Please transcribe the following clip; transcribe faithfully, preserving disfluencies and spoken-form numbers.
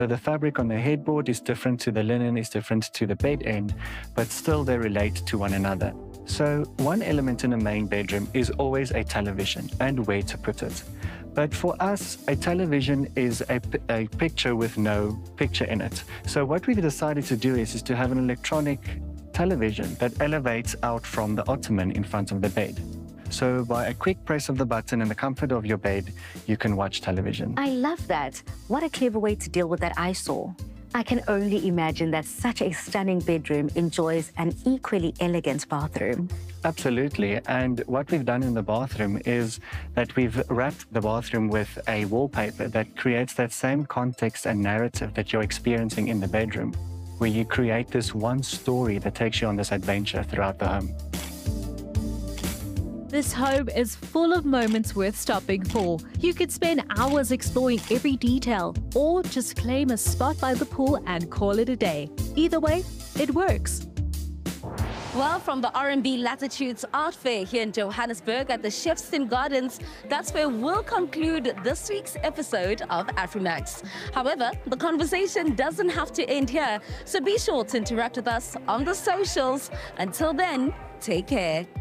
So the fabric on the headboard is different to the linen, is different to the bed end, but still they relate to one another. So one element in a main bedroom is always a television and where to put it. But for us, a television is a, a picture with no picture in it. So what we've decided to do is, is to have an electronic television that elevates out from the ottoman in front of the bed. So by a quick press of the button in the comfort of your bed, you can watch television. I love that. What a clever way to deal with that eyesore. I can only imagine that such a stunning bedroom enjoys an equally elegant bathroom. Absolutely. And what we've done in the bathroom is that we've wrapped the bathroom with a wallpaper that creates that same context and narrative that you're experiencing in the bedroom, where you create this one story that takes you on this adventure throughout the home. This home is full of moments worth stopping for. You could spend hours exploring every detail, or just claim a spot by the pool and call it a day. Either way, it works. Well, from the R and B Latitudes Art Fair here in Johannesburg at the Shepstone Gardens, that's where we'll conclude this week's episode of Afrimax. However, the conversation doesn't have to end here, so be sure to interact with us on the socials. Until then, take care.